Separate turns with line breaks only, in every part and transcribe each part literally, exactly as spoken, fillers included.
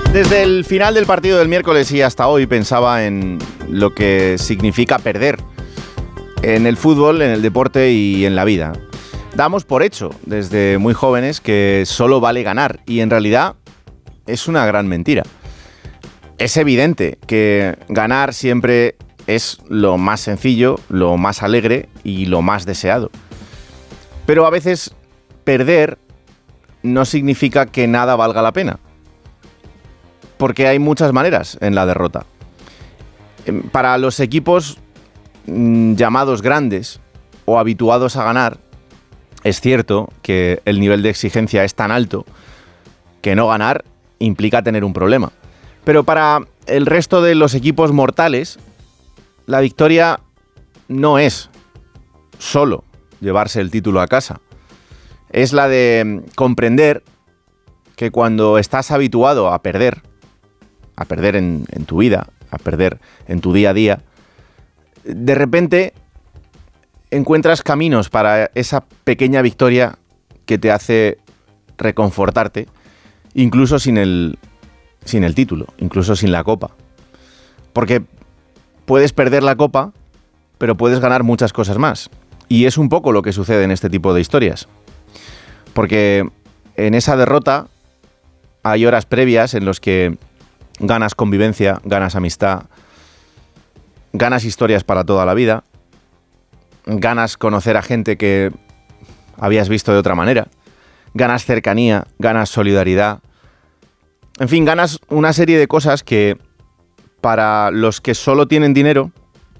Desde el final del partido del miércoles y hasta hoy pensaba en lo que significa perder en el fútbol, en el deporte y en la vida. Damos por hecho desde muy jóvenes que solo vale ganar y en realidad es una gran mentira. Es evidente que ganar siempre es lo más sencillo, lo más alegre y lo más deseado. Pero a veces perder no significa que nada valga la pena. Porque hay muchas maneras en la derrota. Para los equipos mmm, llamados grandes o habituados a ganar, es cierto que el nivel de exigencia es tan alto que no ganar implica tener un problema. Pero para el resto de los equipos mortales, la victoria no es solo llevarse el título a casa. Es la de comprender que cuando estás habituado a perder, a perder en, en tu vida, a perder en tu día a día, de repente encuentras caminos para esa pequeña victoria que te hace reconfortarte, incluso sin el, sin el título, incluso sin la copa. Porque puedes perder la copa, pero puedes ganar muchas cosas más. Y es un poco lo que sucede en este tipo de historias. Porque en esa derrota hay horas previas en las que ganas convivencia, ganas amistad, ganas historias para toda la vida, ganas conocer a gente que habías visto de otra manera, ganas cercanía, ganas solidaridad, en fin, ganas una serie de cosas que para los que solo tienen dinero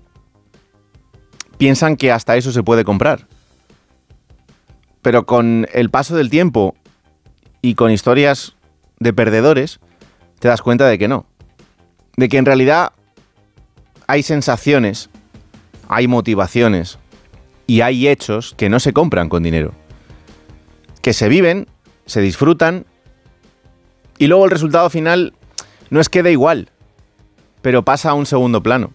piensan que hasta eso se puede comprar. Pero con el paso del tiempo y con historias de perdedores, te das cuenta de que no. De que en realidad hay sensaciones, hay motivaciones y hay hechos que no se compran con dinero. Que se viven, se disfrutan y luego el resultado final no es que dé igual, pero pasa a un segundo plano.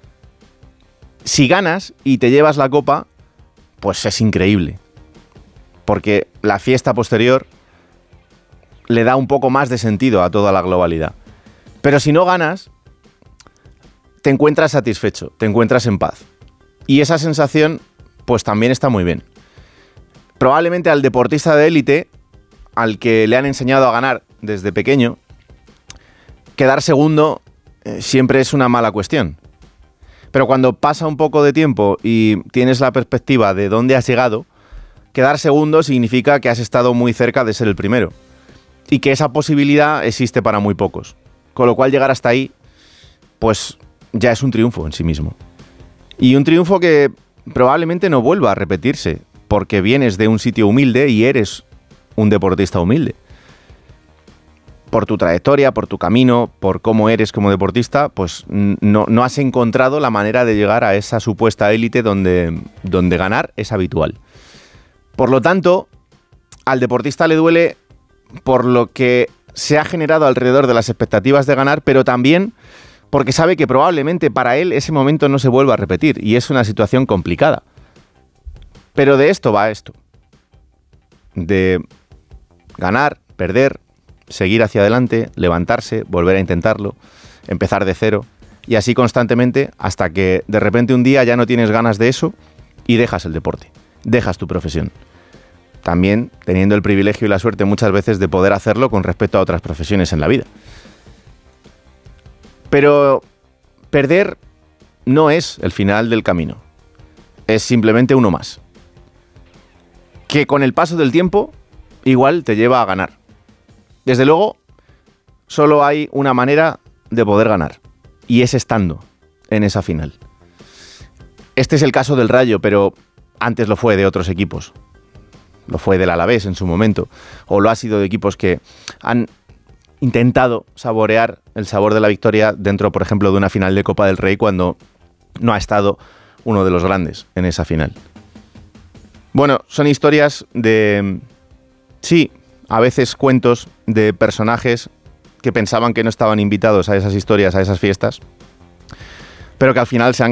Si ganas y te llevas la copa, pues es increíble. Porque la fiesta posterior le da un poco más de sentido a toda la globalidad. Pero si no ganas, te encuentras satisfecho, te encuentras en paz. Y esa sensación, pues también está muy bien. Probablemente al deportista de élite, al que le han enseñado a ganar desde pequeño, quedar segundo eh, siempre es una mala cuestión. Pero cuando pasa un poco de tiempo y tienes la perspectiva de dónde has llegado, quedar segundo significa que has estado muy cerca de ser el primero. Y que esa posibilidad existe para muy pocos. Con lo cual llegar hasta ahí, pues ya es un triunfo en sí mismo. Y un triunfo que probablemente no vuelva a repetirse, porque vienes de un sitio humilde y eres un deportista humilde. Por tu trayectoria, por tu camino, por cómo eres como deportista, pues no, no has encontrado la manera de llegar a esa supuesta élite donde, donde ganar es habitual. Por lo tanto, al deportista le duele por lo que se ha generado alrededor de las expectativas de ganar, pero también porque sabe que probablemente para él ese momento no se vuelva a repetir y es una situación complicada. Pero de esto va esto. De ganar, perder, seguir hacia adelante, levantarse, volver a intentarlo, empezar de cero y así constantemente hasta que de repente un día ya no tienes ganas de eso y dejas el deporte, dejas tu profesión. También teniendo el privilegio y la suerte muchas veces de poder hacerlo con respecto a otras profesiones en la vida. Pero perder no es el final del camino. Es simplemente uno más. Que con el paso del tiempo igual te lleva a ganar. Desde luego, solo hay una manera de poder ganar. Y es estando en esa final. Este es el caso del Rayo, pero antes lo fue de otros equipos. Lo fue del Alavés en su momento, o lo ha sido de equipos que han intentado saborear el sabor de la victoria dentro, por ejemplo, de una final de Copa del Rey cuando no ha estado uno de los grandes en esa final. Bueno, son historias de, sí, a veces cuentos de personajes que pensaban que no estaban invitados a esas historias, a esas fiestas, pero que al final se han